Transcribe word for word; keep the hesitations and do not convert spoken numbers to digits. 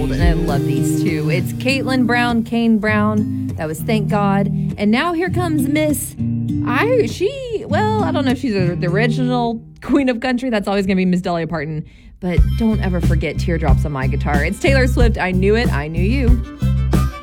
world, and I love these two. It's Caitlin Brown, Kane Brown. That was Thank God. And now here comes Miss... I, she, well, I don't know if she's a, the original queen of country. That's always going to be Miss Dolly Parton. But don't ever forget Teardrops on My Guitar. It's Taylor Swift. I Knew It. I Knew You.